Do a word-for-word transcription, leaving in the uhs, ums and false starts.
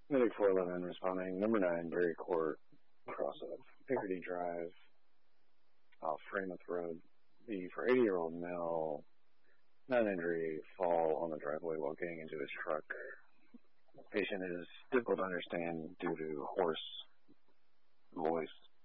Medic four eleven responding. Number nine, Berry Court, cross of Picardy Drive, off Framuth Road. B for eighty-year-old male, non-injury, fall on the driveway while getting into his truck. Patient is difficult to understand due to hoarse voice.